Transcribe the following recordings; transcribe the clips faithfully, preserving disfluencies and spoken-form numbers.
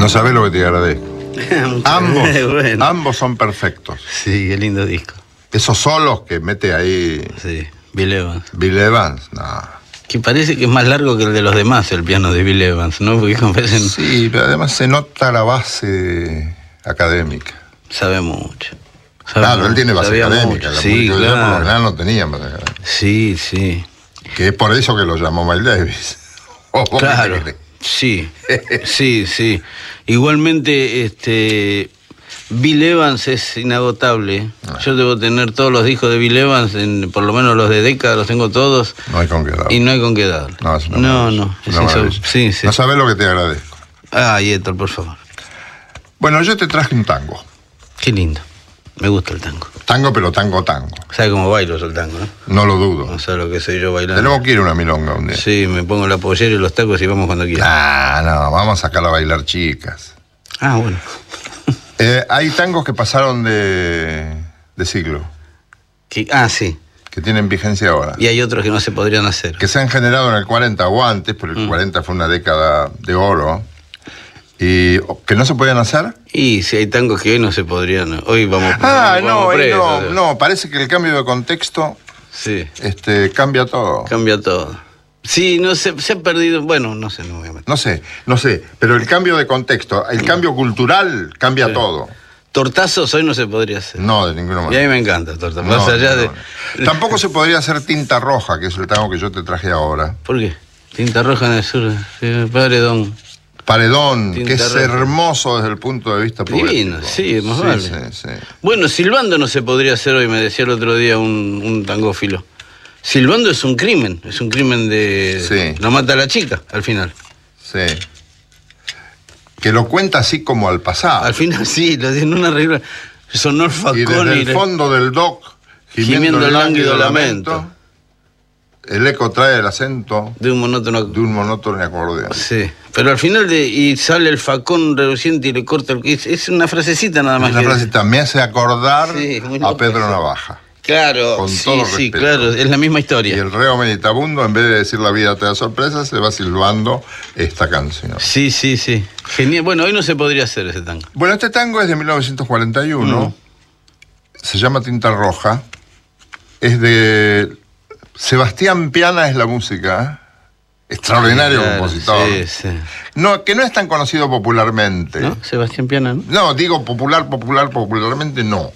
No sabés lo que te agradezco. ambos, bueno. ambos son perfectos. Sí, qué lindo disco. Esos solos que mete ahí Sí, Bill Evans. Bill Evans, no. Que parece que es más largo que el de los demás, el piano de Bill Evans, ¿no? Porque parecen... Sí, pero además se nota la base académica. Sabe mucho. Sabe claro, mucho. Él tiene base Sabía académica. Mucho. La sí, música claro. por lo general no tenía base académica. Sí, sí. Que es por eso que lo llamó Miles Davis. Oh, claro, sí, sí, sí. Igualmente, este... Bill Evans es inagotable. Ah. Yo debo tener todos los discos de Bill Evans, en, por lo menos los de década, los tengo todos. No hay con qué darle. Y no hay con qué darle. No, es una no, no. Es una sí, sí. No sabés lo que te agradezco. Ah, Héctor, por favor. Bueno, yo te traje un tango. Qué lindo. Me gusta el tango. Tango, pero tango, tango. ¿Sabe cómo bailo yo el tango, no? No lo dudo. No sabe lo que soy yo bailando. Tenemos que ir a una milonga un día. Sí, me pongo la pollera y los tacos y vamos cuando quieras. Ah, no, vamos a sacar a bailar chicas. Ah, bueno. Eh, hay tangos que pasaron de, de siglo. ¿Qué? Ah, sí. Que tienen vigencia ahora. Y hay otros que no se podrían hacer. Que se han generado en el cuarenta o antes, pero el mm. cuarenta fue una década de oro. ¿Y que no se podían hacer? Y si hay tangos que hoy no se podrían. Hoy vamos Ah, vamos no, presos, no, no. Parece que el cambio de contexto sí. este, cambia todo. Cambia todo. Sí, no se, se ha perdido. Bueno, no sé, no voy a meter. No sé, no sé. Pero el cambio de contexto, el cambio cultural cambia sí. todo. Tortazos hoy no se podría hacer. No, de ninguna manera. Y a mí me encanta tortazos. No, Más allá no, de. No. Tampoco se podría hacer Tinta Roja, que es el tango que yo te traje ahora. ¿Por qué? Tinta Roja en el sur. Sí, Paredón. Paredón, Tinta que es roja. Hermoso desde el punto de vista poético. Divino, sí, más sí, vale. Sí, sí. Bueno, silbando no se podría hacer hoy, me decía el otro día un, un tangófilo. Silbando es un crimen, es un crimen de... Sí. Lo mata a la chica, al final. Sí. Que lo cuenta así como al pasado. Al final sí, lo tiene una regla. Sonó el facón y desde el y fondo del dock, gimiendo, gimiendo el lánguido lamento, lamento, el eco trae el acento de un monótono... de un monótono acordeón. Sí, pero al final de, y sale el facón reluciente y le corta el... Es, es una frasecita nada más. Es una que... frasecita, me hace acordar sí, a Pedro Navaja. Claro, con sí, todo sí, respeto. claro, es la misma historia. Y el reo meditabundo, en vez de decir la vida te da sorpresa, se va silbando esta canción. Sí, sí, sí. Genial. Bueno, hoy no se podría hacer ese tango. Bueno, este tango es de mil novecientos cuarenta y uno. Mm. Se llama Tinta Roja. Es de Sebastián Piana, es la música. Extraordinario sí, claro, compositor. Sí, sí. No, que no es tan conocido popularmente. ¿No? Sebastián Piana, ¿no? No, digo popular, popular, popularmente no.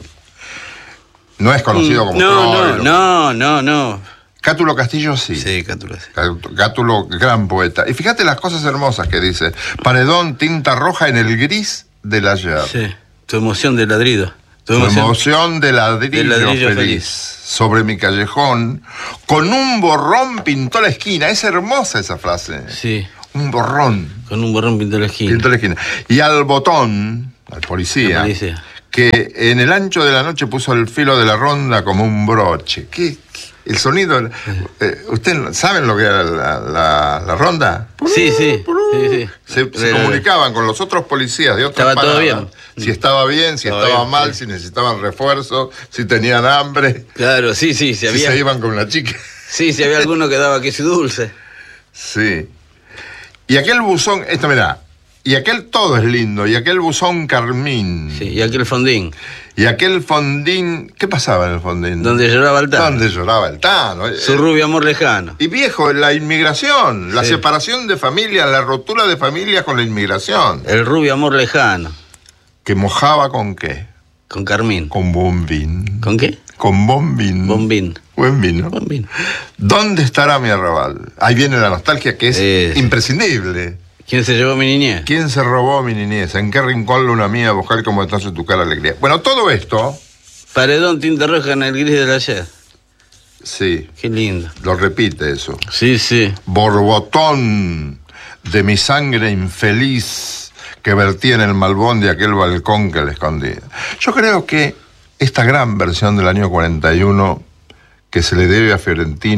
No es conocido como no, no, no, no, no. Cátulo Castillo sí. Sí, Cátulo sí. Cátulo, gran poeta. Y fíjate las cosas hermosas que dice. Paredón, tinta roja en el gris del ayer. Sí, tu emoción de ladrido. Tu, tu emoción, emoción de ladrillo, de ladrillo feliz. feliz. Sobre mi callejón, con un borrón pintó la esquina. Es hermosa esa frase. Sí. Un borrón. Con un borrón pintó la esquina. Pintó la esquina. Y al botón, al policía. La policía. Que en el ancho de la noche puso el filo de la ronda como un broche. ¿Qué? El sonido... Eh, ¿Ustedes saben lo que era la, la, la ronda? Sí, sí. sí, sí. Se, se comunicaban con los otros policías de otras Estaba paradas, todo bien. Si estaba bien, si estaba, estaba bien, mal, sí. Si necesitaban refuerzo, si tenían hambre. Claro, sí, sí. Si, había... si se iban con la chica. Sí, si había alguno que daba queso dulce. Sí. Y aquel buzón... Esto, mirá. Y aquel todo es lindo, y aquel buzón carmín. Sí, y aquel fondín. Y aquel fondín... ¿Qué pasaba en el fondín? Donde lloraba el Tano. Donde lloraba el Tano. Su rubio amor lejano. Y viejo, la inmigración, la sí. separación de familias, la rotura de familias con la inmigración. El rubio amor lejano. ¿Que mojaba con qué? Con carmín. Con bombín. ¿Con qué? Con bombín. Bombín. Buen vino. Buen vino. ¿Dónde estará mi arrabal? Ahí viene la nostalgia que es eh, imprescindible. ¿Quién se llevó mi niñez? ¿Quién se robó mi niñez? ¿En qué rincón luna mía buscar como entonces tu cara alegría? Bueno, todo esto... Paredón, tinta roja en el gris del ayer. Sí. Qué lindo. Lo repite eso. Sí, sí. Borbotón de mi sangre infeliz que vertí en el malbón de aquel balcón que le escondía. Yo creo que esta gran versión del año cuarenta y uno que se le debe a Fiorentino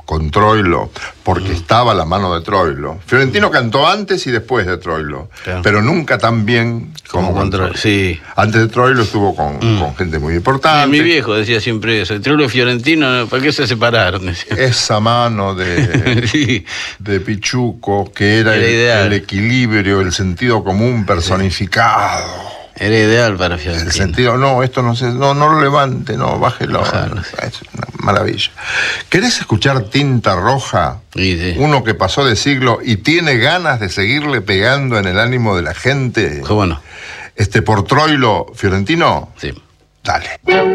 con Troilo, porque mm. estaba la mano de Troilo. Fiorentino mm. cantó antes y después de Troilo, claro. pero nunca tan bien como, como con Troilo. Sí. Antes de Troilo estuvo con, mm. con gente muy importante. Sí, mi viejo decía siempre eso, Troilo y Fiorentino, ¿para qué se separaron? Decía. Esa mano de, sí. de Pichuco, que era, era el, el equilibrio, el sentido común personificado. Era ideal para Fiorentino. El sentido, no, esto no se, no, no lo levante, no, bájelo. Ojalá, sí. Es una maravilla. ¿Querés escuchar Tinta Roja? Sí, sí. Uno que pasó de siglo y tiene ganas de seguirle pegando en el ánimo de la gente. ¿Cómo no? Este, por Troilo, Fiorentino. Sí. Dale.